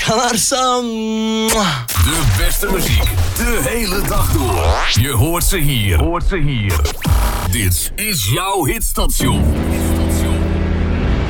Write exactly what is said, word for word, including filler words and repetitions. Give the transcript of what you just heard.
ga naar Sam. De beste muziek, de hele dag door. Je hoort ze hier. Hoort ze hier. Dit is jouw hitstation.